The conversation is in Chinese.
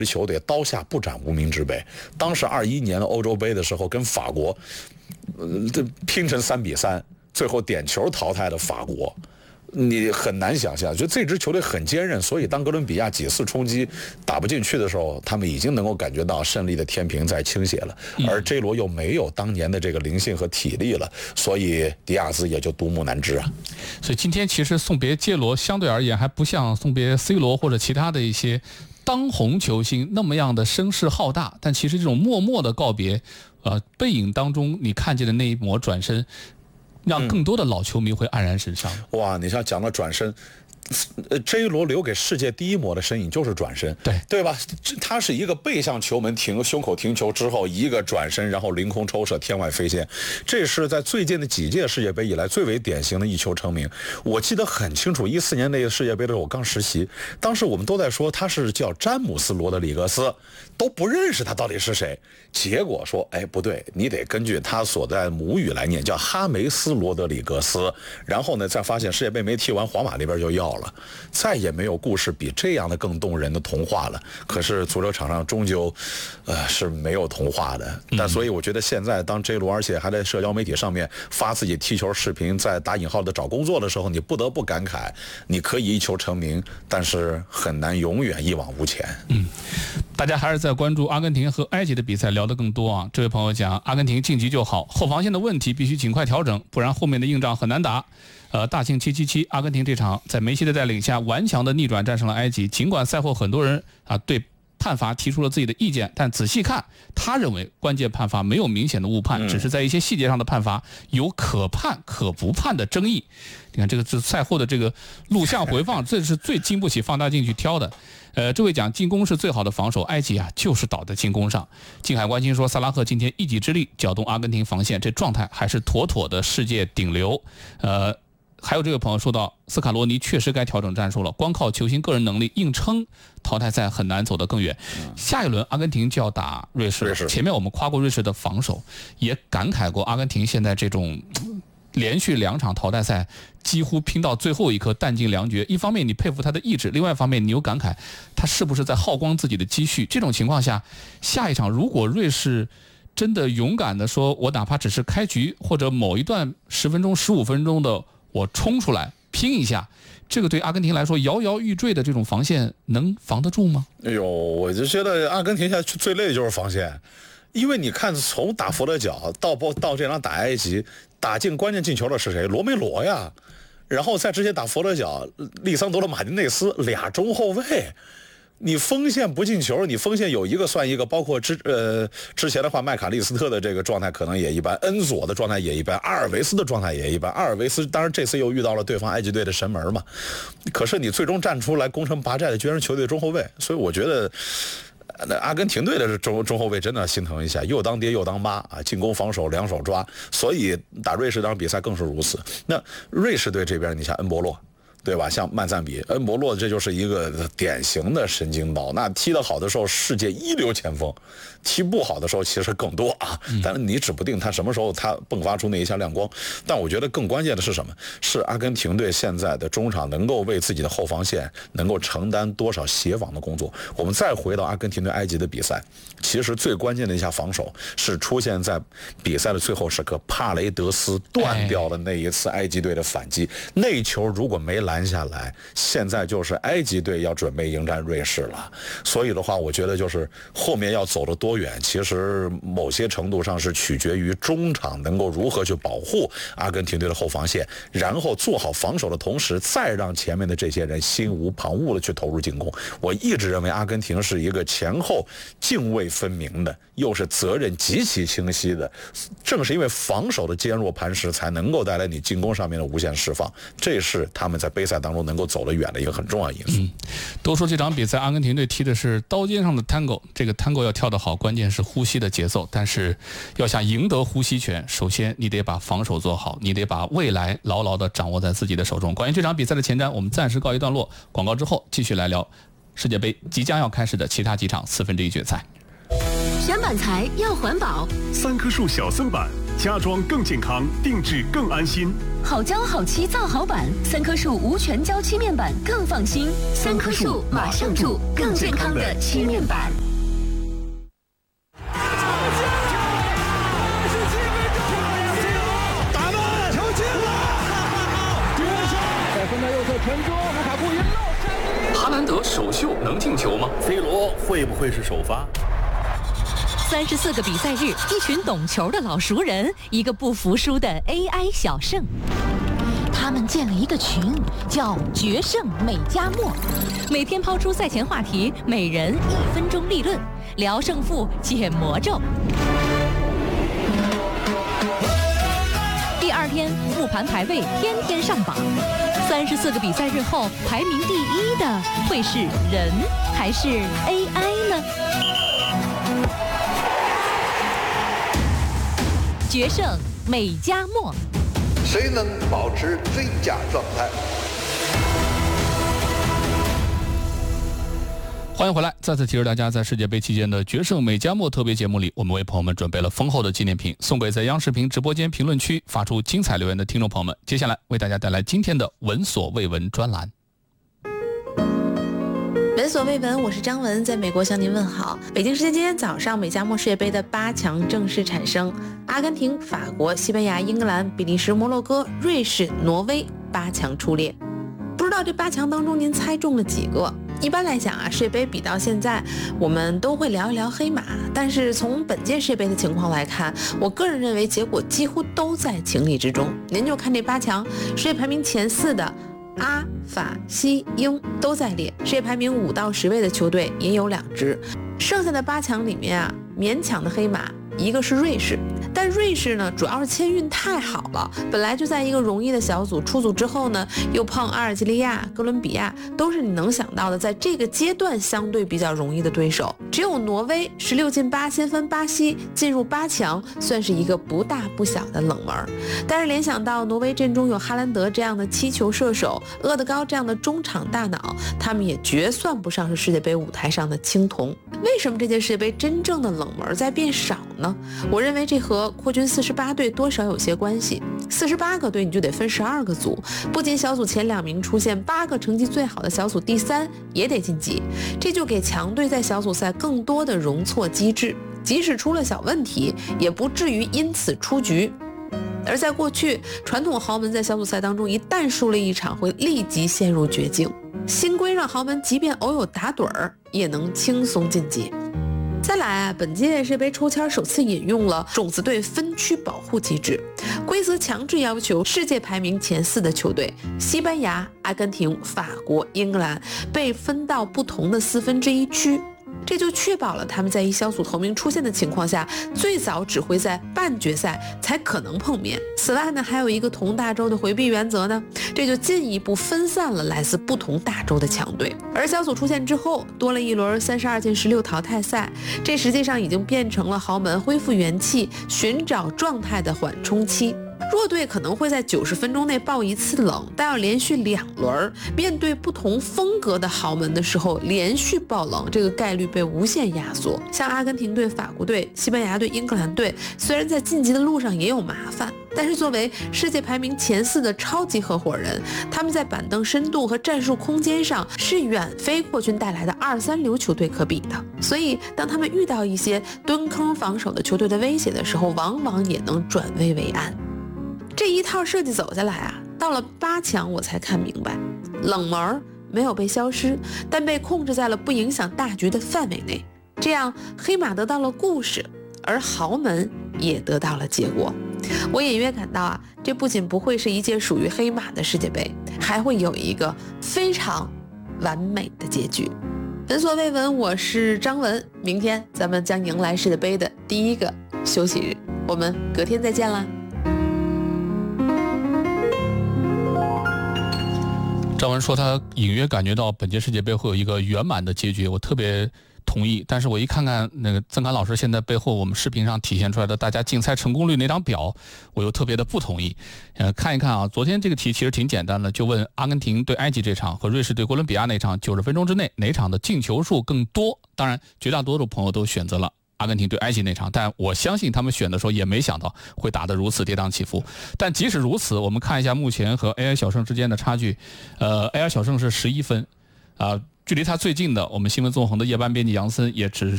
支球队刀下不斩无名之辈。当时21年的欧洲杯的时候，跟法国，这拼成3-3，最后点球淘汰的法国。你很难想象，就这支球队很坚韧，所以当哥伦比亚几次冲击打不进去的时候，他们已经能够感觉到胜利的天平在倾斜了。而 J 罗又没有当年的这个灵性和体力了，所以迪亚兹也就独木难支啊。 所以今天其实送别 J 罗相对而言还不像送别 C 罗或者其他的一些当红球星那么样的声势浩大，但其实这种默默的告别，背影当中你看见的那一抹转身，让更多的老球迷会黯然神伤。 哇，你像讲到转身，J 罗留给世界第一抹的身影就是转身，对吧？他是一个背向球门胸口停球之后一个转身，然后凌空抽射天外飞仙，这是在最近的几届世界杯以来最为典型的一球成名。我记得很清楚，14年那个世界杯的时候我刚实习，当时我们都在说他是叫詹姆斯·罗德里格斯，都不认识他到底是谁。结果说，哎，不对，你得根据他所在母语来念，叫哈梅斯·罗德里格斯。然后呢，再发现世界杯没踢完，皇马那边就要了，再也没有故事比这样的更动人的童话了。可是足球场上终究，是没有童话的。但所以我觉得现在当 J 罗而且还在社交媒体上面发自己踢球视频，在打引号的找工作的时候，你不得不感慨，你可以一球成名，但是很难永远一往无前。 大家还是在关注阿根廷和埃及的比赛聊得更多啊。这位朋友讲，阿根廷晋级就好，后防线的问题必须尽快调整，不然后面的硬仗很难打。大庆777，阿根廷这场在梅西的带领下顽强的逆转战胜了埃及。尽管赛后很多人对判罚提出了自己的意见，但仔细看，他认为关键判罚没有明显的误判，只是在一些细节上的判罚有可判可不判的争议。你看这个赛后的这个录像回放，这是最经不起放大镜去挑的。这位讲进攻是最好的防守，埃及就是倒在进攻上。静海关心说，萨拉赫今天一己之力搅动阿根廷防线，这状态还是妥妥的世界顶流。还有这位朋友说到，斯卡罗尼确实该调整战术了，光靠球星个人能力硬撑淘汰赛很难走得更远。下一轮阿根廷就要打瑞士，前面我们夸过瑞士的防守，也感慨过阿根廷现在这种连续2场淘汰赛几乎拼到最后一刻弹尽粮绝。一方面你佩服他的意志，另外一方面你又感慨他是不是在耗光自己的积蓄。这种情况下，下一场如果瑞士真的勇敢的说，我哪怕只是开局或者某一段10分钟15分钟的我冲出来拼一下，这个对阿根廷来说摇摇欲坠的这种防线能防得住吗？ 哎呦，我就觉得阿根廷现在最累的就是防线，因为你看从打佛得角到这场打埃及，打进关键进球的是谁？罗梅罗呀，然后在之前打佛得角，利桑德罗马丁内斯俩中后卫。你锋线不进球，你锋线有一个算一个，包括之前的话，麦卡利斯特的这个状态可能也一般，恩佐的状态也一般，阿尔维斯的状态也一般。阿尔维斯当然这次又遇到了对方埃及队的神门嘛，可是你最终站出来攻城拔寨的居然是球队中后卫，所以我觉得阿根廷队的中后卫真的心疼一下，又当爹又当妈啊，进攻防守两手抓，所以打瑞士这场比赛更是如此。那瑞士队这边你像恩博洛，对吧？像曼赞比、恩博洛，这就是一个典型的神经刀。那踢得好的时候，世界一流前锋；踢不好的时候，其实更多啊。但是你指不定他什么时候他迸发出那一下亮光。但我觉得更关键的是什么？是阿根廷队现在的中场能够为自己的后防线能够承担多少协防的工作。我们再回到阿根廷对埃及的比赛，其实最关键的一下防守是出现在比赛的最后时刻，帕雷德斯断掉了那一次埃及队的反击，那球如果没拦下来，现在就是埃及队要准备迎战瑞士了。所以的话，我觉得就是后面要走得多远，其实某些程度上是取决于中场能够如何去保护阿根廷队的后防线，然后做好防守的同时，再让前面的这些人心无旁骛的去投入进攻。我一直认为阿根廷是一个前后泾渭分明的，又是责任极其清晰的。正是因为防守的坚若磐石，才能够带来你进攻上面的无限释放，这是他们在杯赛当中能够走得远的一个很重要的因素。 都说这场比赛阿根廷队踢的是刀尖上的 tango， 这个 tango 要跳得好，关键是呼吸的节奏。但是要想赢得呼吸权，首先你得把防守做好，你得把未来牢牢地掌握在自己的手中。关于这场比赛的前瞻，我们暂时告一段落，广告之后继续来聊世界杯即将要开始的其他几场1/4决赛。 选板材要环保， 3棵树小森板，家装更健康，定制更安心。 好胶好漆造好板，3棵树无醛胶漆面板更放心。3棵树马上住，更健康的漆面板。 打门，球进了！在分到右侧传中，卢卡库一漏。 哈兰德首秀能进球吗 ？C 罗会不会是首发 ？34个比赛日，一群懂球的老熟人，一个不服输的 AI 小胜。他们建了一个群，叫“决胜美加墨”，每天抛出赛前话题，每人1分钟立论，聊胜负，解魔咒。第2天复盘排位，天天上榜。34个比赛日后，排名第1的会是人还是 AI 呢？决胜美加墨， 谁能保持最佳状态？ 欢迎回来，再次提示大家，在世界杯期间的决胜美加墨特别节目里，我们为朋友们准备了丰厚的纪念品，送给在央视频直播间评论区发出精彩留言的听众朋友们。接下来为大家带来今天的闻所未闻专栏。 闻所未闻，我是张文，在美国向您问好。北京时间今天早上，美加墨世界杯的8强正式产生，阿根廷、法国、西班牙、英格兰、比利时、摩洛哥、瑞士、挪威8强出列。不知道这8强当中您猜中了几个？一般来讲啊，世界杯比到现在，我们都会聊一聊黑马，但是从本届世界杯的情况来看，我个人认为结果几乎都在情理之中。您就看这8强，世界排名前4的阿、法、西、英都在列，世界排名5到10位的球队也有2支。剩下的8强里面啊，勉强的黑马一个是瑞士，但瑞士呢主要是签运太好了，本来就在一个容易的小组，出组之后呢又碰阿尔及利亚、哥伦比亚，都是你能想到的在这个阶段相对比较容易的对手。只有挪威16进8先分巴西进入8强，算是一个不大不小的冷门。但是联想到挪威阵中有哈兰德这样的7球射手，厄德高这样的中场大脑，他们也绝算不上是世界杯舞台上的青铜。为什么这届世界杯真正的冷门在变少呢？我认为这和扩军48队多少有些关系。48个队你就得分12个组，不仅小组前2名出现，8个成绩最好的小组第3也得晋级，这就给强队在小组赛更多的容错机制，即使出了小问题，也不至于因此出局。而在过去，传统豪门在小组赛当中一旦输了一场，会立即陷入绝境。新规让豪门即便偶有打盹儿，也能轻松晋级。再来啊，本届世界杯抽签首次引用了种子队分区保护机制，规则强制要求世界排名前4的球队西班牙、阿根廷、法国、英格兰被分到不同的1/4区，这就确保了他们在一小组头名出现的情况下，最早只会在半决赛才可能碰面。此外呢，还有一个同大洲的回避原则呢，这就进一步分散了来自不同大洲的强队。而小组出现之后，多了一轮32进16淘汰赛，这实际上已经变成了豪门恢复元气、寻找状态的缓冲期。弱队可能会在90分钟内爆一次冷，但要连续2轮面对不同风格的豪门的时候，连续爆冷，这个概率被无限压缩。像阿根廷队、法国队、西班牙队、英格兰队，虽然在晋级的路上也有麻烦，但是作为世界排名前4的超级合伙人，他们在板凳深度和战术空间上是远非扩军带来的2、3流球队可比的。所以当他们遇到一些蹲坑防守的球队的威胁的时候，往往也能转危为安。这一套设计走下来啊，到了8强我才看明白，冷门没有被消失，但被控制在了不影响大局的范围内。这样黑马得到了故事，而豪门也得到了结果。我隐约感到啊，这不仅不会是一届属于黑马的世界杯，还会有一个非常完美的结局。闻所未闻，我是张文，明天咱们将迎来世界杯的第1个休息日，我们隔天再见啦。 张文说他隐约感觉到本届世界杯会有一个圆满的结局，我特别同意。但是我一看看那个曾侃老师现在背后我们视频上体现出来的大家竞猜成功率那张表，我又特别的不同意。看一看啊，昨天这个题其实挺简单的，就问阿根廷对埃及这场和瑞士对哥伦比亚那场90分钟之内哪场的进球数更多？当然绝大多数朋友都选择了阿根廷对埃及那场，但我相信他们选的时候也没想到会打得如此跌宕起伏。但即使如此，我们看一下目前和 AI 小胜之间的差距，AI 小胜是11分，距离他最近的我们新闻纵横的夜班编辑杨森也只